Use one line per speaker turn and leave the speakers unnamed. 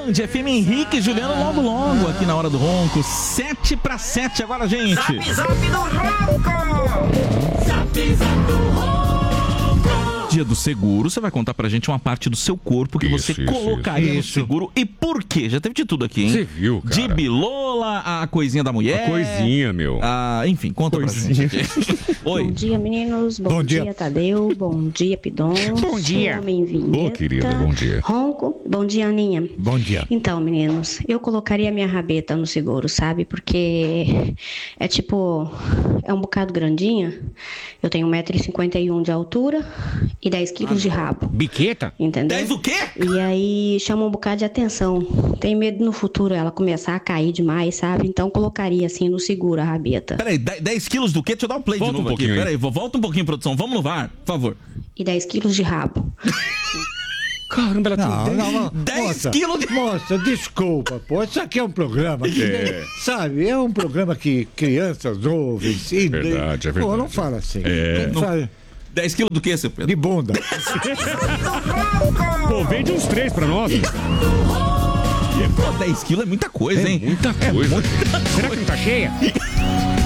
Band FM, Henrique e Juliano logo aqui na Hora do Ronco. 7:07 agora, gente.
Zap, zap do Ronco! Zap, zap do Ronco!
Dia do seguro, você vai contar pra gente uma parte do seu corpo que você colocaria no seguro e por quê? Já teve de tudo aqui, hein?
Você viu, cara?
De bilola, a coisinha da mulher.
A coisinha, meu.
Enfim, conta pra gente. Oi.
Bom dia, meninos. Bom dia, Tadeu. Bom dia, Pidon.
Bom dia.
Homem Vinheta.
Ô, querida, bom dia.
Ronco. Bom dia, Aninha.
Bom dia.
Então, meninos, eu colocaria minha rabeta no seguro, sabe? Porque é tipo, é um bocado grandinha. Eu tenho 1,51 m de altura e 10 quilos de rabo.
Biqueta?
Entendeu?
10 o quê?
E aí chama um bocado de atenção. Tenho medo no futuro ela começar a cair demais, sabe? Então colocaria assim no seguro a rabeta.
Peraí, 10 quilos do quê? Deixa eu dar um play
Volta
de novo
um
aqui.
pouquinho,
Peraí, volta um pouquinho, produção. Vamos no VAR, por favor.
E 10 quilos de rabo.
Caramba, ela tem
Não,
10
moça,
quilos de...
Moça, desculpa, pô. Isso aqui é um programa que, sabe, é um programa que crianças ouvem. Sim,
Verdade, é
Pô,
verdade.
não fala assim.
É.
Não fala
10 quilos do quê, seu Pedro?
de bunda.
Pô, vende uns 3 pra nós.
Pô, 10 quilos é muita coisa, hein?
Muita coisa. Será que não tá cheia?